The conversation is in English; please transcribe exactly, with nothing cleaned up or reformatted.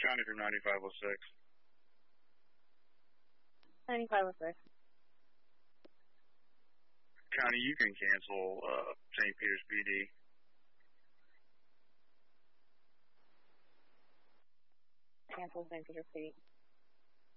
County for ninety-five oh six. ninety-five oh six. County, you can cancel uh, Saint Peter's P D. Cancel Saint Peter's P D.